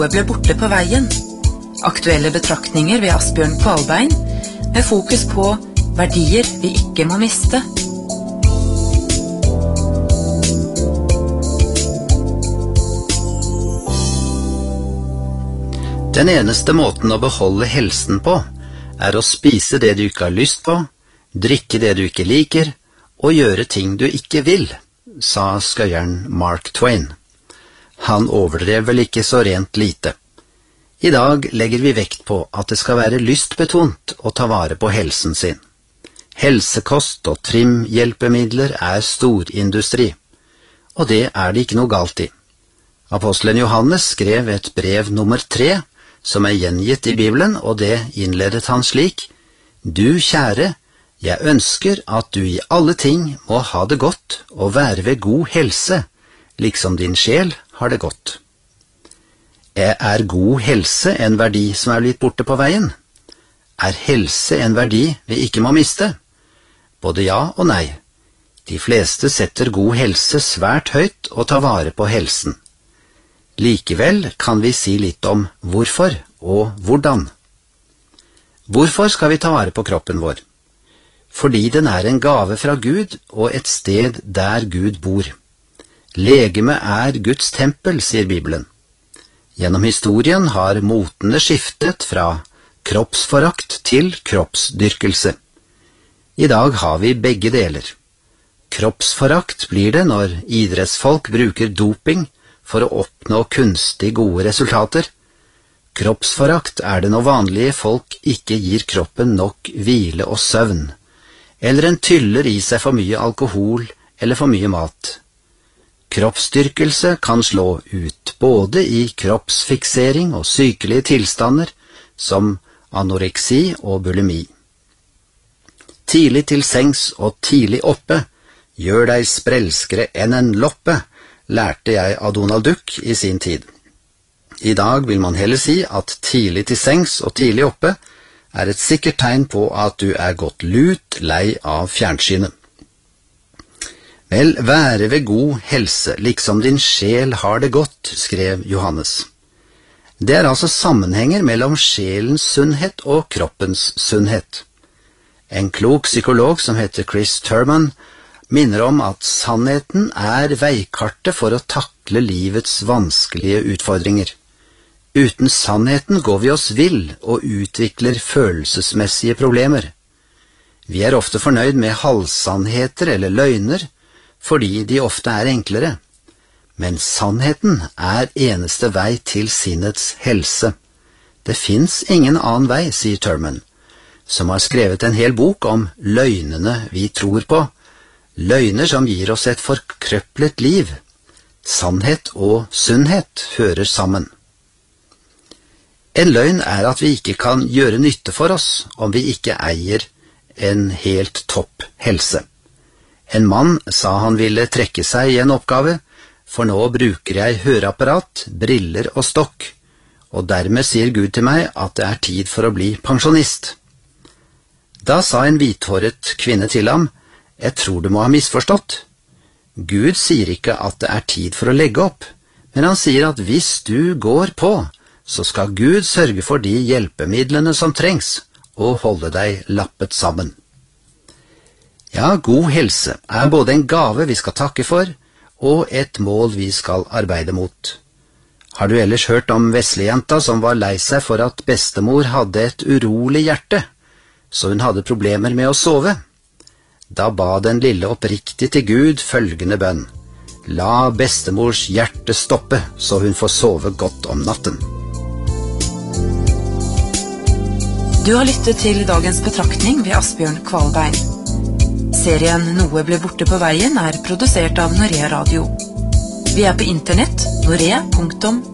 ble borte på veien. Aktuelle betraktninger ved Asbjørn Kvalbein, med fokus på verdier vi ikke må miste. Den eneste måten å beholde helsen på, er å spise det du ikke har lyst på, drikke det du ikke liker, og gjøre ting du ikke vil, sa skøyeren Mark Twain. Han overdrev vel ikke så rent lite. I dag legger vi vekt på at det skal være lystbetont å ta vare på helsen sin. Helsekost og trimhjelpemidler er storindustri, og det er det ikke noe galt i. Apostelen Johannes skrev et brev nummer 3, som er gjengitt i Bibelen, og det innledet han slik: «Du kjære, jeg ønsker at du i alle ting må ha det godt og være ved god helse, liksom din sjel har det godt.» Er god helse en verdi som er blitt borte på veien? Er helse en verdi vi ikke må miste? Både ja og nei. De fleste setter god helse svært høyt og tar vare på helsen. Likevel kan vi si litt om hvorfor og hvordan. Hvorfor skal vi ta vare på kroppen vår? Fordi den er en gave fra Gud og et sted der Gud bor. Legeme er Guds tempel, sier Bibelen. Gjennom historien har motene skiftet fra kroppsforakt til kroppsdyrkelse. I dag har vi begge deler. Kroppsforakt blir det når idrettsfolk bruker doping for å oppnå kunstig gode resultater. Kroppsforakt er det når vanlige folk ikke gir kroppen nok hvile og søvn, eller en tyller i seg for mye alkohol eller for mye mat. Kroppsdyrkelse kan slå ut både i kroppsfiksering og sykelige tilstander som anoreksi og bulimi. Tidlig til sengs og tidlig oppe, gjør deg sprelskere enn en loppe, lærte jeg av Donald Duck i sin tid. I dag vil man heller si at tidlig til sengs og tidlig oppe er et sikkert tegn på at du er gått lut lei av fjernsynet. Vel, være ved god helse, liksom din sjel har det godt, skrev Johannes. Det er altså sammenhenger mellom sjelens sunnhet og kroppens sunnhet. En klok psykolog som heter Chris Turman minner om at sannheten er veikartet for å takle livets vanskelige utfordringer. Uten sannheten går vi oss vill og utvikler følelsesmessige problemer. Vi er ofte fornøyd med halvsannheter eller løgner, fordi de ofte er enklere. Men sannheten er eneste vei til sinnets helse. Det finnes ingen annen vei, sier Turman, som har skrevet en hel bok om løgnene vi tror på, løgner som gir oss et forkrøplet liv. Sannhet og sunnhet hører sammen. En løgn er at vi ikke kan gjøre nytte for oss om vi ikke eier en helt topp helse. En mann sa han ville trekke seg i en oppgave, for nå bruker jeg høreapparat, briller og stokk, og dermed sier Gud til meg at det er tid for å bli pensjonist. Da sa en hvithåret kvinne til ham: «Jeg tror du må ha misforstått. Gud sier ikke at det er tid for å legge opp, men han sier at hvis du går på, så skal Gud sørge for de hjelpemidlene som trengs, og holde deg lappet sammen.» Ja, god helse er både en gave vi skal takke for, og et mål vi skal arbeide mot. Har du ellers hørt om veslejenta som var lei seg for at bestemor hadde et urolig hjerte, så hun hadde problemer med å sove? Da ba den lille oppriktig til Gud følgende bønn: «La bestemors hjerte stoppe, så hun får sove godt om natten.» Du har lyttet til dagens betraktning ved Asbjørn Kvalbein. Serien Noe ble borte på veien er produsert av Norea Radio. Vi er på internett, norea.no.